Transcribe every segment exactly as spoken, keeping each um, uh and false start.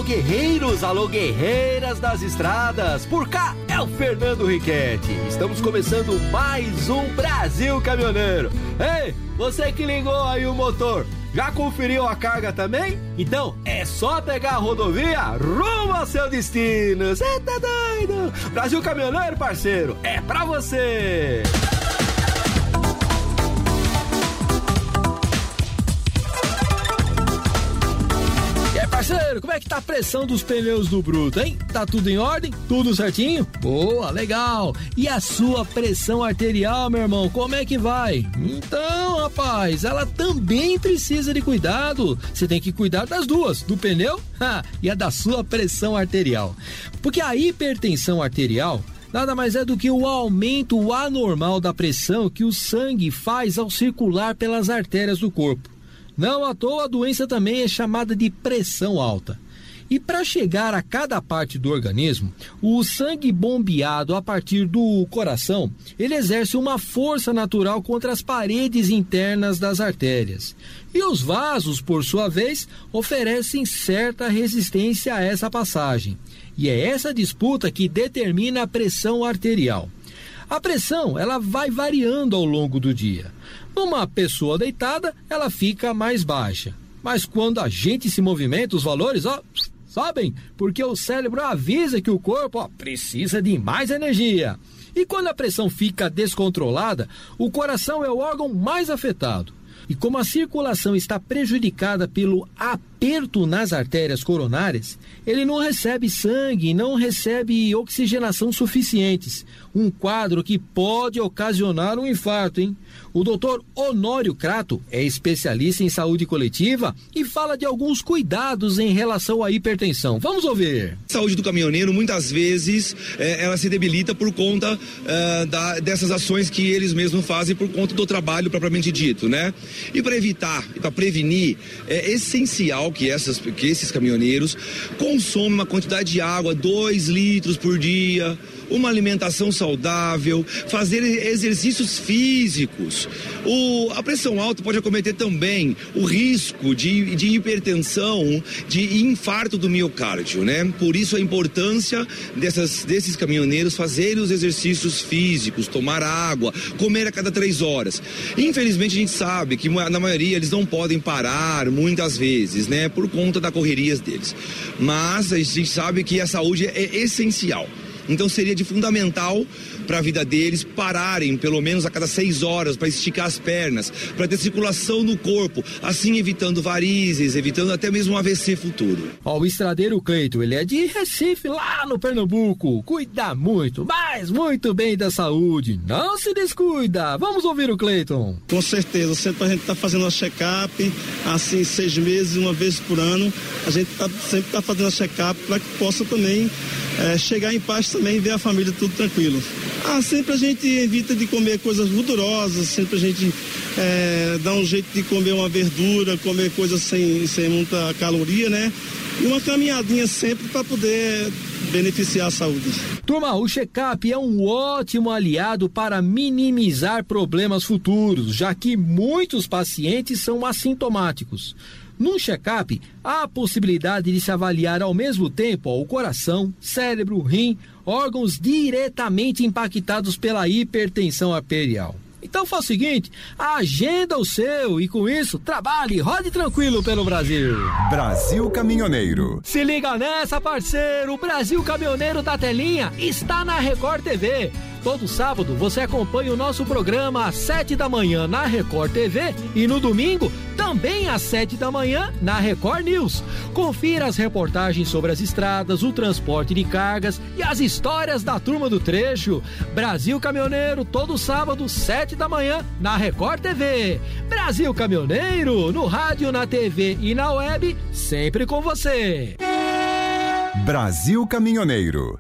guerreiros, alô guerreiras das estradas, por cá é o Fernando Riquetti. Estamos começando mais um Brasil Caminhoneiro. Ei, você que ligou aí o motor, já conferiu a carga também? Então é só pegar a rodovia rumo ao seu destino. Cê tá doido? Brasil Caminhoneiro, parceiro, é pra você! Parceiro, como é que tá a pressão dos pneus do Bruto, hein? Tá tudo em ordem? Tudo certinho? Boa, legal. E a sua pressão arterial, meu irmão, como é que vai? Então, rapaz, ela também precisa de cuidado. Você tem que cuidar das duas, do pneu ha, e a da sua pressão arterial. Porque a hipertensão arterial nada mais é do que o aumento anormal da pressão que o sangue faz ao circular pelas artérias do corpo. Não à toa, a doença também é chamada de pressão alta. E para chegar a cada parte do organismo, o sangue bombeado a partir do coração, ele exerce uma força natural contra as paredes internas das artérias. E os vasos, por sua vez, oferecem certa resistência a essa passagem. E é essa disputa que determina a pressão arterial. A pressão, ela vai variando ao longo do dia. Numa pessoa deitada, ela fica mais baixa. Mas quando a gente se movimenta, os valores, ó, sobem, porque o cérebro avisa que o corpo, ó, precisa de mais energia. E quando a pressão fica descontrolada, o coração é o órgão mais afetado. E como a circulação está prejudicada pelo aperto nas artérias coronárias, ele não recebe sangue, não recebe oxigenação suficientes. Um quadro que pode ocasionar um infarto, hein? O doutor Honório Crato é especialista em saúde coletiva e fala de alguns cuidados em relação à hipertensão. Vamos ouvir. A saúde do caminhoneiro, muitas vezes, é, ela se debilita por conta é, da, dessas ações que eles mesmos fazem por conta do trabalho propriamente dito, né? E para evitar, e para prevenir, é essencial que, essas, que esses caminhoneiros consomem uma quantidade de água, dois litros por dia, uma alimentação saudável, fazer exercícios físicos. O, a pressão alta pode acometer também o risco de, de hipertensão, de infarto do miocárdio, né? Por isso a importância dessas, desses caminhoneiros fazerem os exercícios físicos, tomar água, comer a cada três horas. Infelizmente a gente sabe que na maioria eles não podem parar muitas vezes, né? Por conta das correrias deles. Mas a gente sabe que a saúde é essencial. Então seria de fundamental para a vida deles pararem pelo menos a cada seis horas para esticar as pernas, para ter circulação no corpo, assim evitando varizes, evitando até mesmo um A V C futuro. Ó, o estradeiro Cleito, ele é de Recife, lá no Pernambuco. Cuida muito, mas muito bem da saúde. Não se descuida. Vamos ouvir o Cleiton. Com certeza, sempre a gente está fazendo a check-up, assim, seis meses, uma vez por ano. A gente tá, sempre está fazendo a check-up para que possa também é, chegar em paz também e ver a família tudo tranquilo. Ah, sempre a gente evita de comer coisas gordurosas, sempre a gente é, dá um jeito de comer uma verdura, comer coisas sem, sem muita caloria, né? E uma caminhadinha sempre para poder beneficiar a saúde. Turma, o check-up é um ótimo aliado para minimizar problemas futuros, já que muitos pacientes são assintomáticos. Num check-up, há a possibilidade de se avaliar ao mesmo tempo ó, o coração, cérebro, rim, órgãos diretamente impactados pela hipertensão arterial. Então faz o seguinte, agenda o seu e com isso, trabalhe, rode tranquilo pelo Brasil. Brasil Caminhoneiro. Se liga nessa, parceiro, o Brasil Caminhoneiro da Telinha está na Record T V. Todo sábado você acompanha o nosso programa às sete da manhã na Record T V e no domingo também às sete da manhã na Record News. Confira as reportagens sobre as estradas, o transporte de cargas e as histórias da turma do trecho. Brasil Caminhoneiro, todo sábado, sete da manhã na Record T V. Brasil Caminhoneiro, no rádio, na T V e na web, sempre com você. Brasil Caminhoneiro.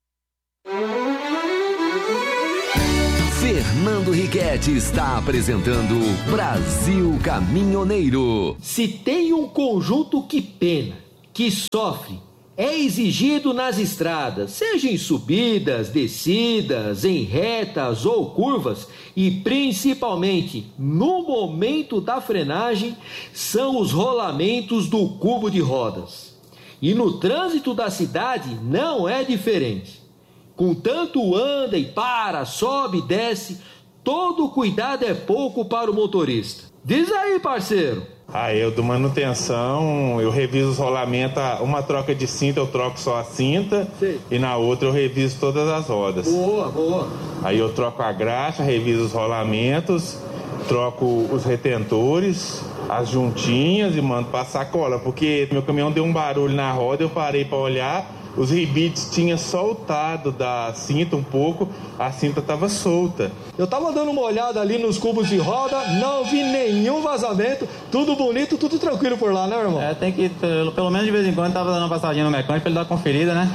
Fernando Riquetti está apresentando Brasil Caminhoneiro. Se tem um conjunto que pena, que sofre, é exigido nas estradas, seja em subidas, descidas, em retas ou curvas, e principalmente no momento da frenagem, são os rolamentos do cubo de rodas. E no trânsito da cidade não é diferente. Com tanto anda e para, sobe e desce, todo cuidado é pouco para o motorista. Diz aí, parceiro. Ah, eu do manutenção, eu reviso os rolamentos, uma troca de cinta eu troco só a cinta. Sei. E na outra eu reviso todas as rodas. Boa, boa. Aí eu troco a graxa, reviso os rolamentos, troco os retentores, as juntinhas e mando pra sacola, porque meu caminhão deu um barulho na roda, eu parei pra olhar, os ribites tinham soltado da cinta um pouco, a cinta tava solta. Eu tava dando uma olhada ali nos cubos de roda, não vi nenhum vazamento, tudo bonito, tudo tranquilo por lá, né, irmão? É, tem que, pelo, pelo menos de vez em quando, tava dando uma passadinha no mecânico pra ele dar uma conferida, né?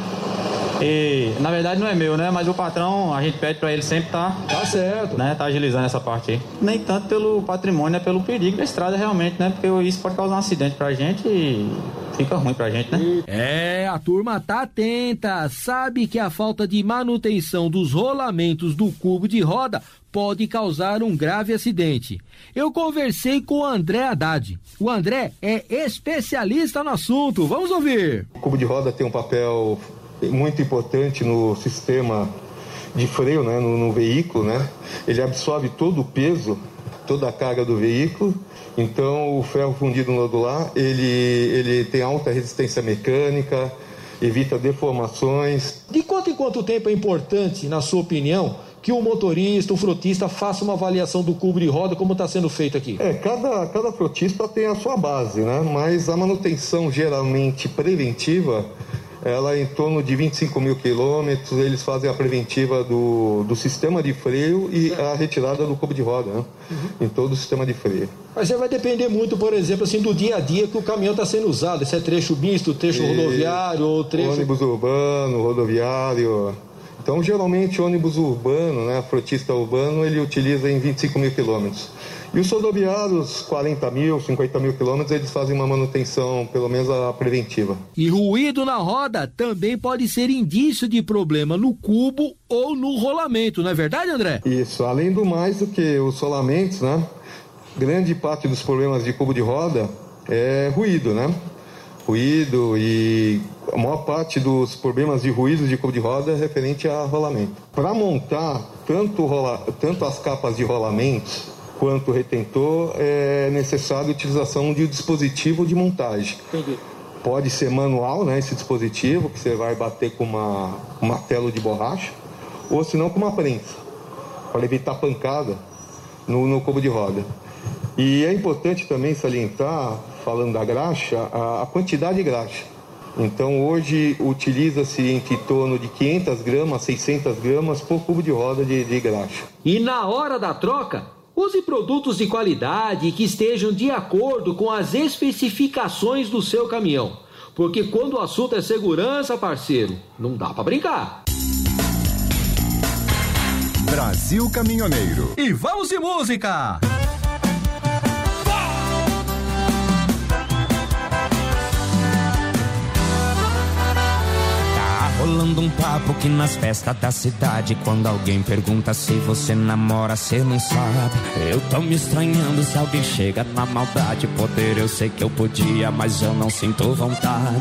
E, na verdade, não é meu, né? Mas o patrão, a gente pede pra ele sempre tá... Tá certo. Né? Tá agilizando essa parte aí. Nem tanto pelo patrimônio, é pelo perigo da estrada, realmente, né? Porque isso pode causar um acidente pra gente e fica ruim pra gente, né? É, a turma tá atenta. Sabe que a falta de manutenção dos rolamentos do cubo de roda pode causar um grave acidente. Eu conversei com o André Haddad. O André é especialista no assunto. Vamos ouvir. O cubo de roda tem um papel muito importante no sistema de freio, né, no, no veículo, né? Ele absorve todo o peso, toda a carga do veículo. Então, o ferro fundido nodular, ele, ele tem alta resistência mecânica, evita deformações. De quanto em quanto tempo é importante, na sua opinião, que o motorista, o frotista, faça uma avaliação do cubo de roda, como está sendo feito aqui? É, cada, cada frotista tem a sua base, né? Mas a manutenção geralmente preventiva, ela é em torno de vinte e cinco mil quilômetros. Eles fazem a preventiva do, do sistema de freio e a retirada do cubo de roda, né? Uhum. Em todo o sistema de freio. Mas você vai depender muito, por exemplo, assim, do dia a dia que o caminhão está sendo usado. Se é trecho misto, trecho e... rodoviário ou trecho... ônibus urbano, rodoviário. Então, geralmente, ônibus urbano, né, frotista urbano, ele utiliza em vinte e cinco mil quilômetros. E os rodoviários, quarenta mil, cinquenta mil quilômetros, eles fazem uma manutenção, pelo menos a preventiva. E ruído na roda também pode ser indício de problema no cubo ou no rolamento, não é verdade, André? Isso, além do mais do que os rolamentos, né, grande parte dos problemas de cubo de roda é ruído, né? Ruído, e a maior parte dos problemas de ruído de cubo de roda é referente a rolamento. Para montar tanto, rola, tanto as capas de rolamentos quanto o retentor, é necessário a utilização de um dispositivo de montagem. Entendi. Pode ser manual, né, esse dispositivo, que você vai bater com uma, um martelo de borracha, ou se não com uma prensa, para evitar pancada no, no cubo de roda. E é importante também salientar, falando da graxa, a, a quantidade de graxa. Então, hoje, utiliza-se em torno de quinhentas gramas, seiscentas gramas por cubo de roda de, de graxa. E na hora da troca, use produtos de qualidade que estejam de acordo com as especificações do seu caminhão. Porque quando o assunto é segurança, parceiro, não dá pra brincar. Brasil Caminhoneiro. E vamos de música! Rolando um papo que nas festas da cidade, quando alguém pergunta se você namora, cê não sabe. Eu tô me estranhando se alguém chega na maldade. Poder eu sei que eu podia, mas eu não sinto vontade.